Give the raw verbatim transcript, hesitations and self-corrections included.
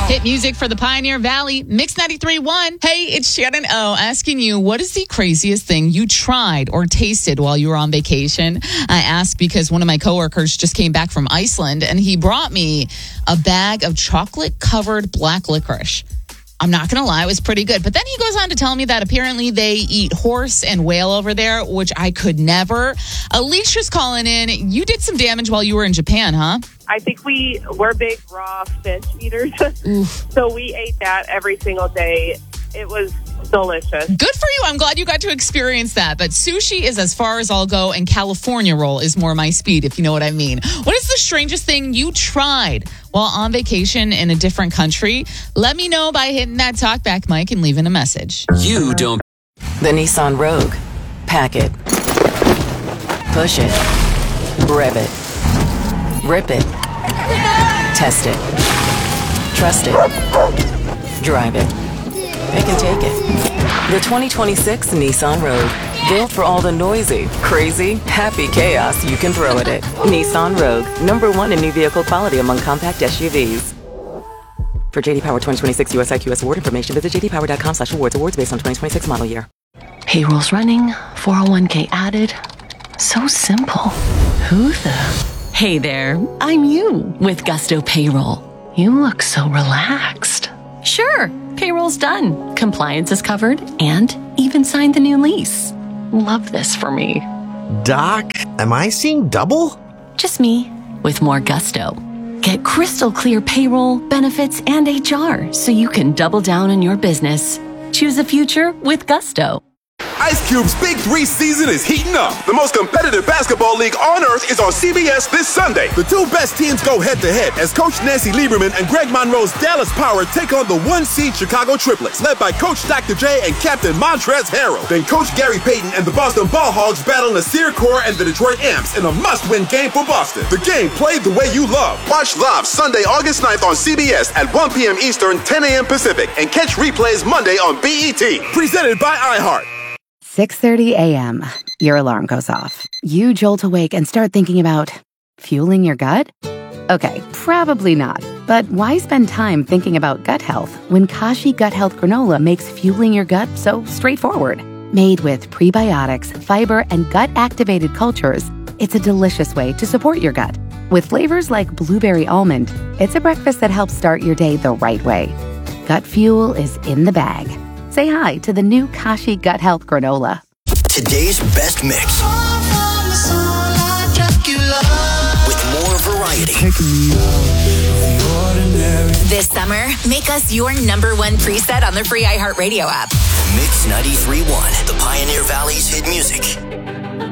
Hit music for the Pioneer Valley, Mix ninety-three point one. Hey, it's Shannon O asking you, what is the craziest thing you tried or tasted while you were on vacation? I ask because one of my coworkers just came back from Iceland and he brought me a bag of chocolate-covered black licorice. I'm not going to lie, it was pretty good. But then he goes on to tell me that apparently they eat horse and whale over there, which I could never. Alicia's calling in. You did some damage while you were in Japan, huh? I think we, we're big raw fish eaters. So we ate that every single day. It was delicious. Good for you. I'm glad you got to experience that. But sushi is as far as I'll go, and California roll is more my speed, if you know what I mean. What is the strangest thing you tried while on vacation in a different country? Let me know by hitting that talkback mic and leaving a message. You don't. The Nissan Rogue. Pack it. Push it. Rev it. Rip it. Test it. Trust it. Drive it. Pick and take it. The twenty twenty-six Nissan Rogue. Built for all the noisy, crazy, happy chaos you can throw at it. Nissan Rogue. Number one in new vehicle quality among compact S U Vs. For J D Power twenty twenty-six U S I Q S award information, visit j d power dot com slash awards. Awards based on twenty twenty-six model year. Payroll's running. four oh one k added. So simple. Who the... Hey there, I'm you with Gusto Payroll. You look so relaxed. Sure, payroll's done. Compliance is covered and even signed the new lease. Love this for me. Doc, am I seeing double? Just me with more gusto. Get crystal clear payroll, benefits, and H R so you can double down on your business. Choose a future with Gusto. Ice Cube's Big Three season is heating up. The most competitive basketball league on earth is on C B S this Sunday. The two best teams go head-to-head as Coach Nancy Lieberman and Greg Monroe's Dallas Power take on the one-seed Chicago Triplets, led by Coach Doctor J and Captain Montrezl Harrell. Then Coach Gary Payton and the Boston Ball Hogs battle Nasir Kaur and the Detroit Amps in a must-win game for Boston. The game played the way you love. Watch live Sunday, August ninth on C B S at one p.m. Eastern, ten a.m. Pacific, and catch replays Monday on B E T. Presented by iHeart. six thirty a.m. Your alarm goes off. You jolt awake and start thinking about fueling your gut? Okay, probably not. But why spend time thinking about gut health when Kashi Gut Health Granola makes fueling your gut so straightforward? Made with prebiotics, fiber, and gut-activated cultures, it's a delicious way to support your gut. With flavors like blueberry almond, it's a breakfast that helps start your day the right way. Gut fuel is in the bag. Say hi to the new Kashi Gut Health Granola. Today's best mix. With more variety. This summer, make us your number one preset on the free iHeartRadio app. Mix ninety-three point one.